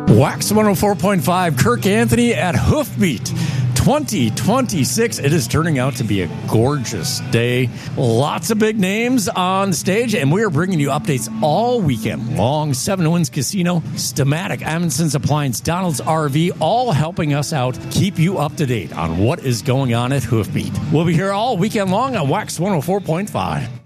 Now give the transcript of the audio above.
Wax 104.5, Kirk Anthony at Hoofbeat 2026. It is turning out to be a gorgeous day. Lots of big names on stage, and we are bringing you updates all weekend long. Seven Winds Casino, Stamatic, Amundsen's Appliance, Donald's RV, all helping us out, keep you up to date on what is going on at Hoofbeat. We'll be here all weekend long on Wax 104.5.